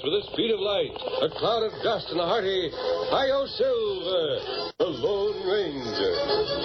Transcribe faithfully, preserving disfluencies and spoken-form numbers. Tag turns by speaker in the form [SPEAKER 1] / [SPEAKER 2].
[SPEAKER 1] with the speed of light, a cloud of dust, and a hearty Hi-Yo Silver, the Lone